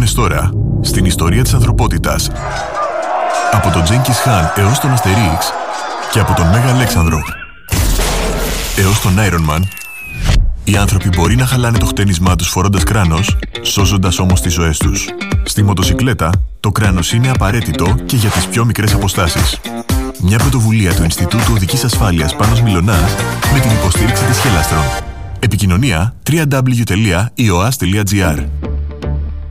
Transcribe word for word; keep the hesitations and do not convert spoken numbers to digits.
αιώνες τώρα, στην ιστορία της ανθρωπότητας. Από τον Τζένκις Χαν έως τον Αστερίξ και από τον Μέγα Αλέξανδρο έως τον Iron Man, οι άνθρωποι μπορεί να χαλάνε το χτένισμά τους φορώντας κράνος, σώζοντας όμως τις ζωές τους. Στη μοτοσικλέτα, το κράνος είναι απαραίτητο και για τις πιο μικρές αποστάσεις. Μια πρωτοβουλία του Ινστιτούτου Οδικής Ασφάλειας Πάνος Μιλωνάς με την υποστήριξη της Χελάστρον. Επικοινωνία double-u double-u double-u τελεία ι ο ας τελεία τζι άρ.